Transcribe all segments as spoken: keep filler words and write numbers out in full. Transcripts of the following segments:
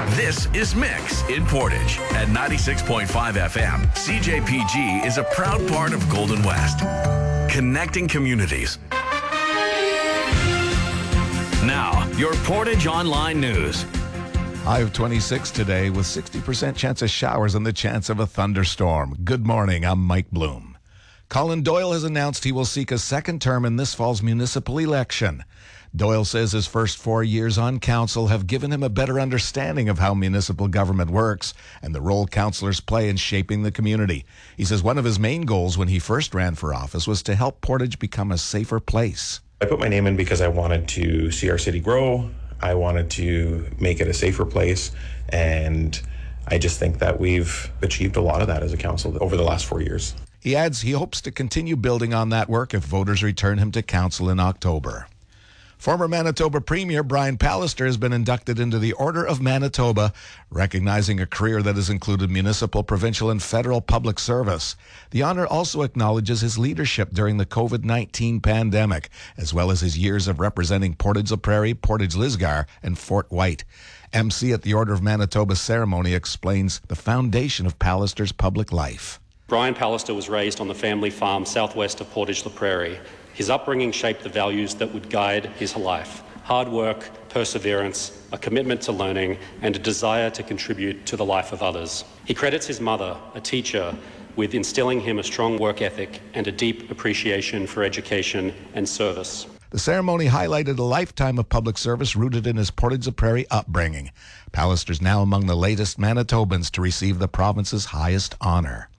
This is Mix in Portage at ninety-six point five F M. C J P G is a proud part of Golden West, connecting communities. Now, your Portage Online News. High of twenty-six today with sixty percent chance of showers and the chance of a thunderstorm. Good morning, I'm Mike Bloom. Colin Doyle has announced he will seek a second term in this fall's municipal election. Doyle says his first four years on council have given him a better understanding of how municipal government works and the role councillors play in shaping the community. He says one of his main goals when he first ran for office was to help Portage become a safer place. I put my name in because I wanted to see our city grow. I wanted to make it a safer place, and I just think that we've achieved a lot of that as a council over the last four years. He adds he hopes to continue building on that work if voters return him to council in October. Former Manitoba Premier Brian Pallister has been inducted into the Order of Manitoba, recognizing a career that has included municipal, provincial, and federal public service. The honor also acknowledges his leadership during the covid nineteen pandemic, as well as his years of representing Portage La Prairie, Portage Lisgar, and Fort White. M C at the Order of Manitoba ceremony explains the foundation of Pallister's public life. Brian Pallister was raised on the family farm southwest of Portage La Prairie. His upbringing shaped the values that would guide his life: hard work, perseverance, a commitment to learning, and a desire to contribute to the life of others. He credits his mother, a teacher, with instilling him a strong work ethic and a deep appreciation for education and service. The ceremony highlighted a lifetime of public service rooted in his Portage La Prairie upbringing. Pallister's now among the latest Manitobans to receive the province's highest honor.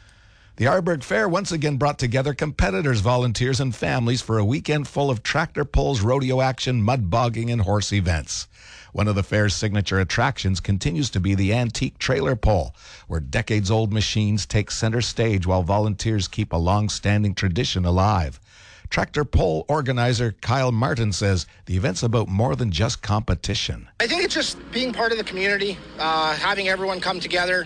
The Arborg Fair once again brought together competitors, volunteers, and families for a weekend full of tractor pulls, rodeo action, mud bogging, and horse events. One of the fair's signature attractions continues to be the antique trailer pull, where decades-old machines take center stage while volunteers keep a long-standing tradition alive. Tractor pull organizer Kyle Martin says the event's about more than just competition. I think it's just being part of the community, uh, having everyone come together,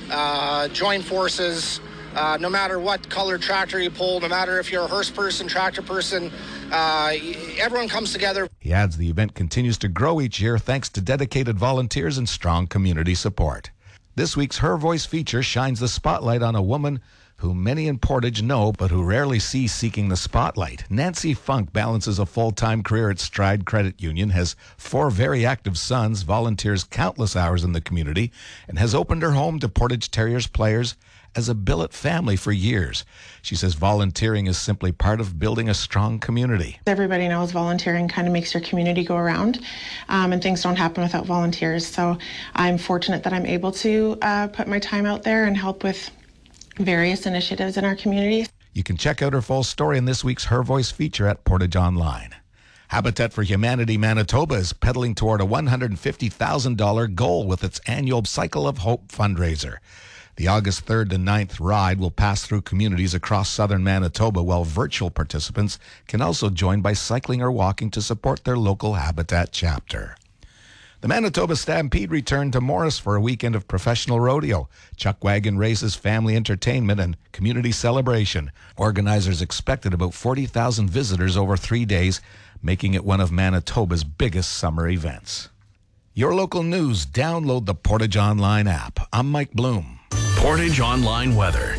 uh, join forces. Uh, no matter what color tractor you pull, no matter if you're a hearse person, tractor person, uh, everyone comes together. He adds the event continues to grow each year thanks to dedicated volunteers and strong community support. This week's Her Voice feature shines the spotlight on a woman who many in Portage know but who rarely see seeking the spotlight. Nancy Funk balances a full-time career at Stride Credit Union, has four very active sons, volunteers countless hours in the community, and has opened her home to Portage Terriers players as a billet family for years. She says volunteering is simply part of building a strong community. Everybody knows volunteering kind of makes your community go around, um, and things don't happen without volunteers. So I'm fortunate that I'm able to uh, put my time out there and help with various initiatives in our community. You can check out her full story in this week's Her Voice feature at Portage Online. Habitat for Humanity Manitoba is pedaling toward a one hundred fifty thousand dollars goal with its annual Cycle of Hope fundraiser. The August third to ninth ride will pass through communities across southern Manitoba, while virtual participants can also join by cycling or walking to support their local Habitat chapter. The Manitoba Stampede returned to Morris for a weekend of professional rodeo, chuck wagon races, family entertainment, and community celebration. Organizers expected about forty thousand visitors over three days, making it one of Manitoba's biggest summer events. Your local news, download the Portage Online app. I'm Mike Bloom. Portage Online weather.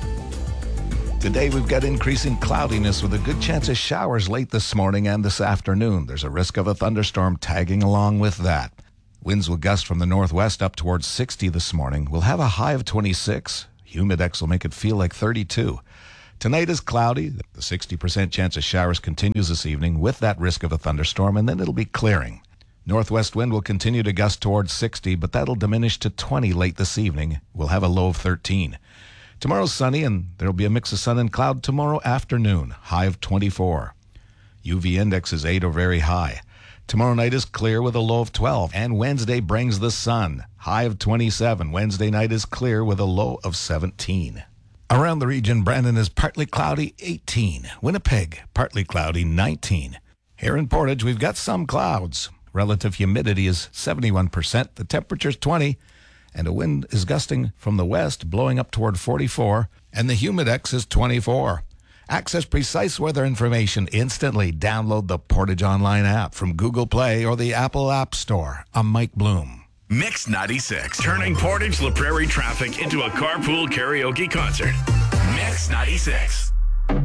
Today we've got increasing cloudiness with a good chance of showers late this morning and this afternoon. There's a risk of a thunderstorm tagging along with that. Winds will gust from the northwest up towards sixty this morning. We'll have a high of twenty-six. Humidex will make it feel like thirty-two. Tonight is cloudy. The sixty percent chance of showers continues this evening with that risk of a thunderstorm, and then it'll be clearing. Northwest wind will continue to gust towards sixty, but that'll diminish to twenty late this evening. We'll have a low of thirteen. Tomorrow's sunny, and there'll be a mix of sun and cloud tomorrow afternoon, high of twenty-four. U V index is eight or very high. Tomorrow night is clear with a low of twelve, and Wednesday brings the sun, high of twenty-seven. Wednesday night is clear with a low of seventeen. Around the region, Brandon is partly cloudy, eighteen. Winnipeg, partly cloudy, nineteen. Here in Portage, we've got some clouds. Relative humidity is seventy-one percent. The temperature's twenty, and a wind is gusting from the west, blowing up toward forty-four, and the humidex is twenty-four. Access precise weather information instantly. Download the Portage Online app from Google Play or the Apple App Store. I'm Mike Bloom. Mix ninety-six, turning Portage La Prairie traffic into a carpool karaoke concert. Mix ninety-six.